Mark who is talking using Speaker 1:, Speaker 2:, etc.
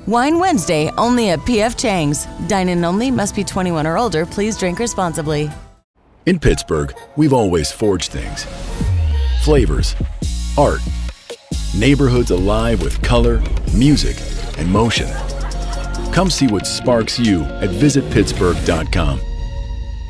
Speaker 1: Wine Wednesday, only at P.F. Chang's. Dine-in only, must be 21 or older. Please drink responsibly.
Speaker 2: In Pittsburgh, we've always forged things. Flavors, art, neighborhoods alive with color, music, and motion. Come see what sparks you at visitpittsburgh.com.